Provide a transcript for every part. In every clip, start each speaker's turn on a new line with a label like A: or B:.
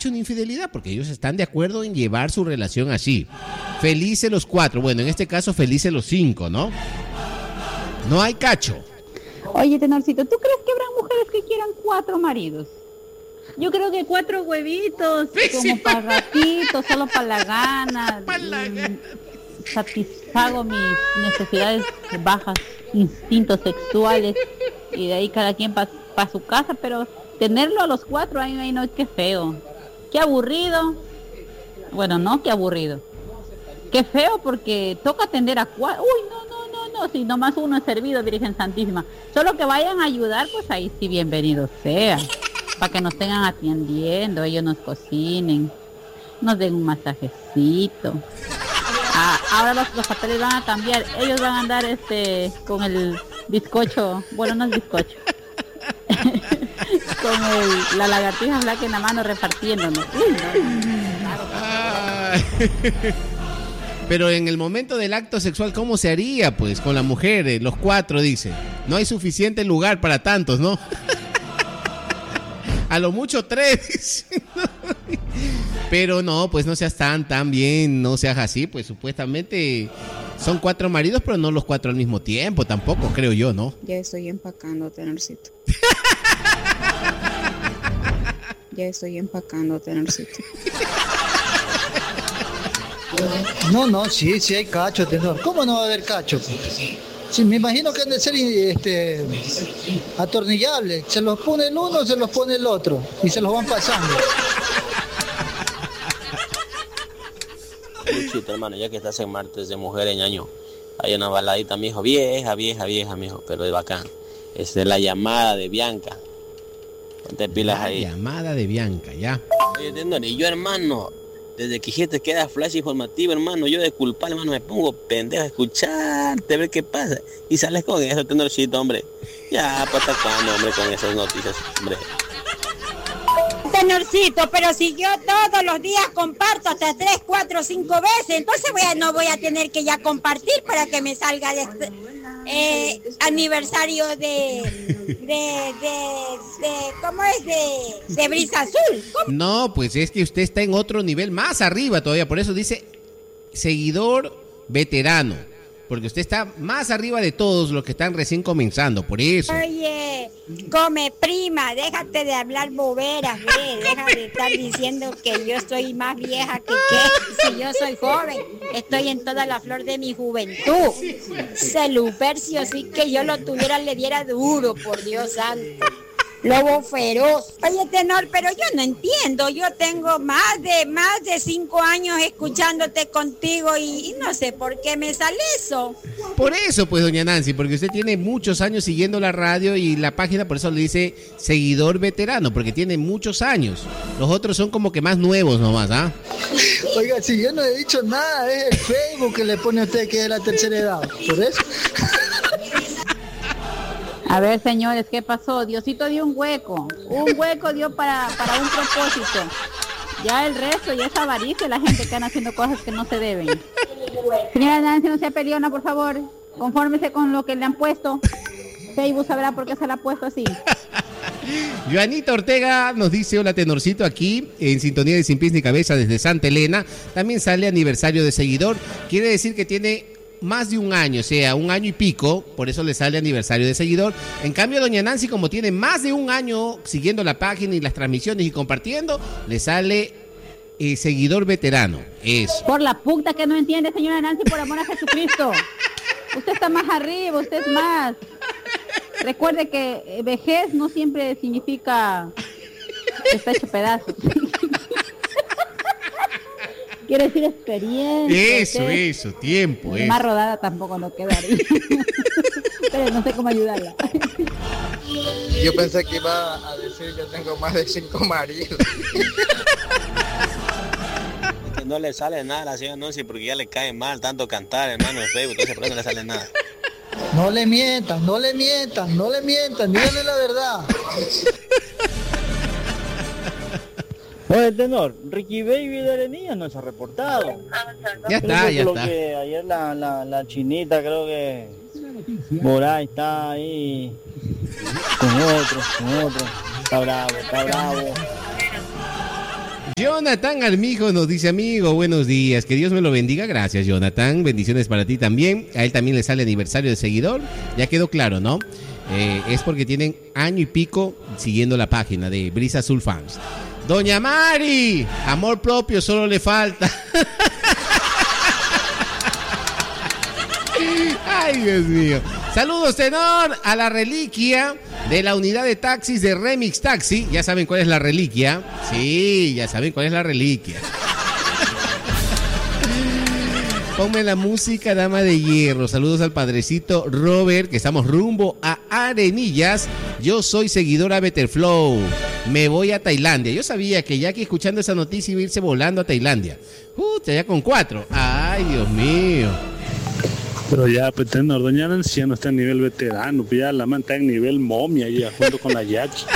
A: cacho ni infidelidad, porque ellos están de acuerdo en llevar su relación así. Felices los 4, bueno, en este caso felices los 5, ¿no? No hay cacho.
B: Oye, Tenorcito, ¿tú crees que habrán mujeres que quieran 4 maridos? Yo creo que 4 huevitos, como para ratito, solo para la gana. Satisfago mis necesidades bajas, instintos sexuales, y de ahí cada quien para su casa, pero tenerlo a los 4, ahí no, qué feo. Qué aburrido. Bueno, no, qué aburrido. Qué feo, porque toca atender a 4. Uy, no, si nomás uno es servido, Virgen Santísima. Solo que vayan a ayudar, pues ahí sí, bienvenido sea. Para que nos tengan atendiendo, ellos nos cocinen, nos den un masajecito. Ahora los papeles van a cambiar, ellos van a andar con el bizcocho, bueno, no es bizcocho, con la lagartija blanca en la mano repartiéndonos.
A: Pero en el momento del acto sexual, ¿cómo se haría? Pues con la mujer, los 4, dice. No hay suficiente lugar para tantos, ¿no? A lo mucho 3. Pero no, pues no seas tan bien, no seas así. Pues supuestamente son 4 maridos, pero no los 4 al mismo tiempo, tampoco, creo yo, ¿no?
C: Ya estoy empacando, Tenorcito.
D: No, sí hay cacho, Tenor. ¿Cómo no va a haber cacho? Sí, me imagino que han de ser atornillables. Se los pone el uno, se los pone el otro. Y se los van pasando.
E: Luchito, hermano, ya que estás en martes de mujer en año, hay una baladita, mijo, vieja, mijo, pero es bacán. Es de La Llamada de Bianca. Ponte pilas ahí.
A: La Llamada de Bianca, ya.
E: Oye, Tenor, y yo, hermano, desde que dijiste que era flash informativo, hermano, yo de culpable, hermano, me pongo pendejo a escucharte, a ver qué pasa. Y sales con eso, Tenorcito, hombre. Ya, pues hasta cuándo, hombre, con esas noticias, hombre.
F: Tenorcito, pero si yo todos los días comparto hasta 3, 4, 5 veces, entonces no voy a tener que ya compartir para que me salga de aniversario ¿cómo es? De Brisa Azul. ¿Cómo?
A: No, pues es que usted está en otro nivel más arriba todavía, por eso dice seguidor veterano, porque usted está más arriba de todos los que están recién comenzando, por eso.
F: Oye, come prima, déjate de hablar boberas, deja de estar diciendo que yo soy más vieja que si yo soy joven, estoy en toda la flor de mi juventud. Ese Lupercio, sí que yo lo tuviera, le diera duro, por Dios santo. Lobo feroz. Oye, Tenor, pero yo no entiendo. Yo tengo más de 5 años escuchándote contigo y no sé por qué me sale eso.
A: Por eso, pues, doña Nancy, porque usted tiene muchos años siguiendo la radio y la página, por eso le dice seguidor veterano, porque tiene muchos años. Los otros son como que más nuevos nomás, ¿ah?
D: Oiga, si yo no he dicho nada, es el Facebook que le pone a usted que es la tercera edad. ¿Por eso?
B: A ver, señores, ¿qué pasó? Diosito dio un hueco dio para un propósito. Ya el resto, ya es avaricia la gente que anda haciendo cosas que no se deben. Señora Nancy, no sea peleona, por favor. Confórmese con lo que le han puesto. Facebook sabrá por qué se la ha puesto así.
A: Joanita Ortega nos dice: hola, Tenorcito, aquí en sintonía de Sin Pies ni Cabeza desde Santa Elena. También sale aniversario de seguidor. Quiere decir que tiene más de un año, o sea, 1 año y pico, por eso le sale aniversario de seguidor. En cambio, doña Nancy, como tiene más de 1 año siguiendo la página y las transmisiones y compartiendo, le sale seguidor veterano. Eso.
B: Por la puta que no entiende, señora Nancy, por amor a Jesucristo. Usted está más arriba, usted es más. Recuerde que vejez no siempre significa que está hecho pedazos. Quiere decir experiencia.
A: Eso, tiempo.
B: Más rodada tampoco no quedaría. Pero no sé cómo ayudarla.
G: Yo pensé que iba a decir que tengo más de 5 maridos.
E: No le sale nada a la señora Nancy porque ya le cae mal tanto cantar, hermano, en Facebook, entonces por eso no le sale nada.
D: No le mientan, díganle la verdad.
H: Oye, Tenor, Ricky Baby de Arenilla no se ha reportado.
A: Ya está.
H: Que ayer la chinita, creo que por ahí está ahí con otro. Está bravo.
A: Jonathan Armijo nos dice, amigo, buenos días, que Dios me lo bendiga. Gracias, Jonathan, bendiciones para ti también. A él también le sale aniversario de seguidor. Ya quedó claro, ¿no? Es porque tienen año y pico siguiendo la página de Brisa Azul Fans. Doña Mari, amor propio solo le falta. Ay, Dios mío. Saludos, tenor, a la reliquia de la unidad de taxis de Remix Taxi. Ya saben cuál es la reliquia. Sí, ya saben cuál es la reliquia. Ponme la música, dama de hierro. Saludos al padrecito Robert, que estamos rumbo a Arenillas. Yo soy seguidora Betterflow. Me voy a Tailandia. Yo sabía que Jackie, escuchando esa noticia, iba a irse volando a Tailandia. Ya con 4. Ay, Dios mío.
I: Pero ya, pues, tenor, doña Nancy ya no está en nivel veterano, pues ya la man está en nivel momia ya junto con la Jackie.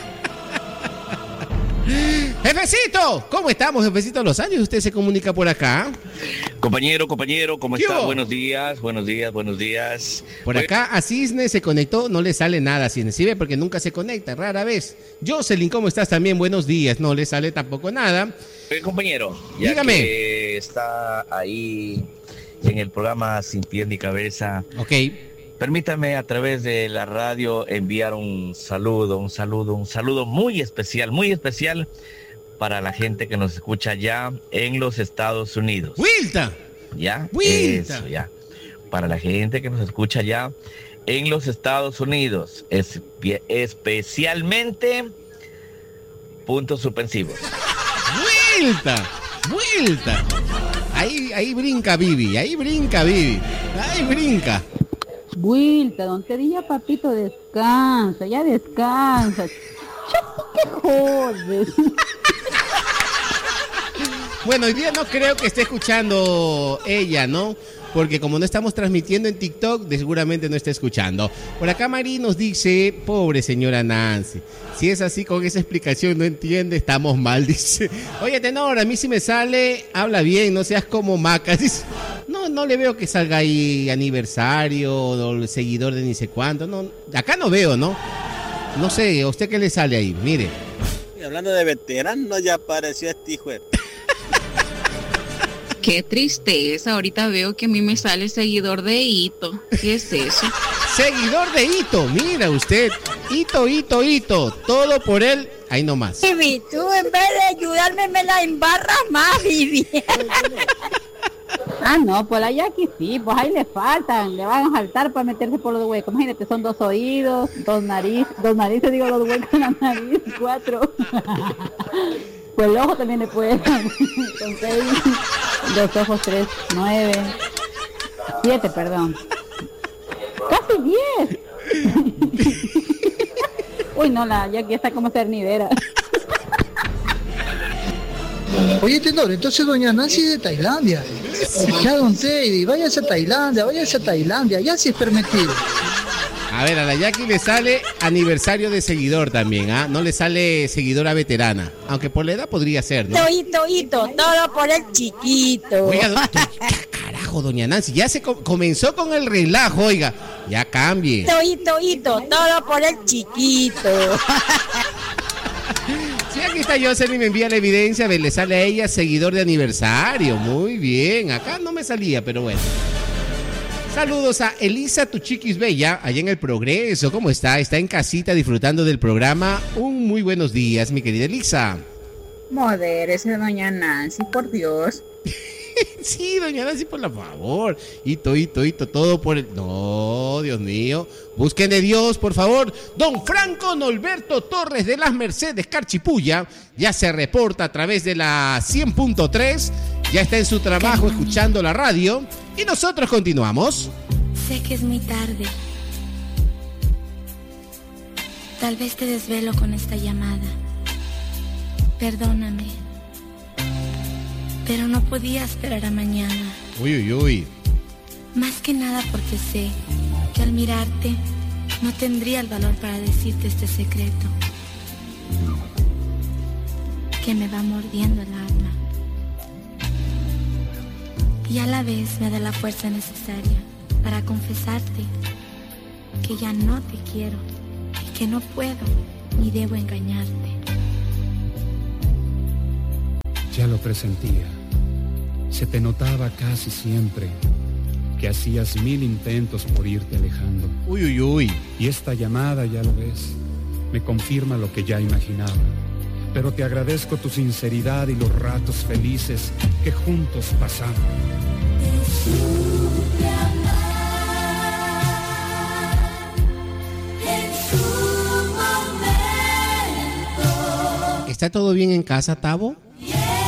A: Jefecito, ¿cómo estamos, jefecito Lozano? ¿Usted se comunica por acá?
J: Compañero, ¿cómo está? Buenos días.
A: Por acá a Cisne se conectó, no le sale nada a Cisne, ¿sí ve? Porque nunca se conecta, rara vez. Jocelyn, ¿cómo estás también? Buenos días, no le sale tampoco nada.
J: Compañero, ya
A: dígame.
J: Que está ahí en el programa Sin Pies ni Cabeza.
A: Ok.
J: Permítame a través de la radio enviar un saludo muy especial para la gente que nos escucha ya en los Estados Unidos.
A: ¡Wilta!
J: ¿Ya?
A: ¡Wilta!
J: Eso, ya. Para la gente que nos escucha ya en los Estados Unidos, especialmente puntos suspensivos.
A: ¡Wilta! Ahí brinca Vivi.
B: Wilta, don te dije, papito, descansa. Ya ¿qué jodes?
A: Bueno, hoy día no creo que esté escuchando ella, ¿no? Porque como no estamos transmitiendo en TikTok, seguramente no está escuchando. Por acá Mari nos dice, pobre señora Nancy, si es así con esa explicación no entiende, estamos mal, dice. Oye, tenor, a mí si me sale, habla bien, no seas como Maca. Dice, no le veo que salga ahí aniversario o seguidor de ni sé cuánto. No, acá no veo, ¿no? No sé, ¿a usted qué le sale ahí? Mire.
E: Y hablando de veteranos, ya apareció este hijo de...
C: Qué tristeza, ahorita veo que a mí me sale seguidor de Hito. ¿Qué es eso?
A: Seguidor de Hito, mira usted. Hito, todo por él, ahí nomás.
F: Vivi, tú en vez de ayudarme me la embarras más, Vivi.
B: No, pues la Jackie sí, pues ahí le faltan, le van a faltar para meterse por los huecos. Imagínate, son 2 oídos, 2 narices, los huecos en la nariz, 4. Pues el ojo también le puede, con 6, 2 ojos, 3, 9, 7, perdón. Casi 10. Uy, no, la Jackie está como cernidera.
D: Oye, tenor, entonces doña Nancy es de Tailandia. Ya, don Teddy, váyase a Tailandia, ya si es permitido.
A: A ver, a la Jackie le sale aniversario de seguidor también, ¿ah? No le sale seguidora veterana, aunque por la edad podría ser, ¿no?
F: Hito, todo por el chiquito.
A: Oiga, carajo, doña Nancy, ya se comenzó con el relajo, oiga, ya cambie.
F: Hito, todo por el chiquito.
A: Sí, aquí está Jocelyn, me envía la evidencia, a ver, le sale a ella seguidor de aniversario, muy bien, acá no me salía, pero bueno. Saludos a Elisa, tu chiquis bella, allá en el Progreso. ¿Cómo está? Está en casita disfrutando del programa. Un muy buenos días, mi querida Elisa.
C: Modérese, doña Nancy, por Dios.
A: Sí, doña Nancy, por favor. Hito, todo por el... No, Dios mío. Busquen de Dios, por favor. Don Franco Norberto Torres de las Mercedes, Carchipuya, ya se reporta a través de la 100.3. Ya está en su trabajo escuchando la radio. Y nosotros continuamos.
K: Sé que es muy tarde. Tal vez te desvelo con esta llamada. Perdóname. Pero no podía esperar a mañana.
A: Uy.
K: Más que nada porque sé que al mirarte no tendría el valor para decirte este secreto que me va mordiendo el alma. Y a la vez me da la fuerza necesaria para confesarte que ya no te quiero y que no puedo ni debo engañarte.
L: Ya lo presentía. Se te notaba casi siempre que hacías 1000 intentos por irte alejando.
A: Uy, uy, uy.
L: Y esta llamada, ya lo ves, me confirma lo que ya imaginaba. Pero te agradezco tu sinceridad y los ratos felices que juntos pasamos.
A: ¿Está todo bien en casa, Tavo?